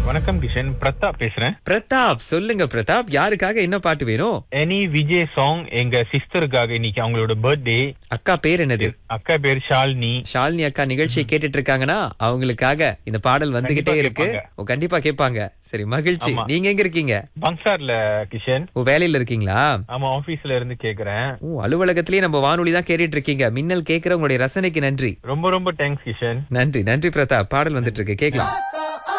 வணக்கம் கிஷன், பிரதாப் பேசுறேன். பிரதாப், சொல்லுங்க பிரதாப், யாருக்காக என்ன பாட்டு வேணும்? எனி விஜய் சாங் எங்க சிஸ்டருக்காக. இன்னைக்கு அவங்களோட பர்த்டே. அக்கா பேர் என்னது? அக்கா பேர் ஷாலினி. ஷாலினி அக்கா நிகழ்ச்சியை கேட்டுட்டு இருக்காங்கன்னா அவங்களுக்காக இந்த பாடல் வந்துகிட்டே கண்டிப்பா இருக்கு. கேட்பாங்க. ஓ, கண்டிப்பா கேட்பாங்க. சரி, மகிழ்ச்சி. ஆமா. நீங்க எங்க இருக்கீங்க? பங்சார்ல கிஷன். ஓ, வேலையில இருக்கீங்களா? ஆமா, ஆபீஸ்ல இருந்து கேக்குறேன். ஓ, அலுவலகத்திலேயே நம்ம வானொலி தான் கேட்டுட்டு இருக்கீங்க. மின்னல் கேட்கிற உங்களுடைய ரசனைக்கு நன்றி. ரொம்ப ரொம்ப தேங்க்ஸ் கிஷன். நன்றி நன்றி பிரதாப். பாடல் வந்துட்டு இருக்கு, கேட்கலாம்.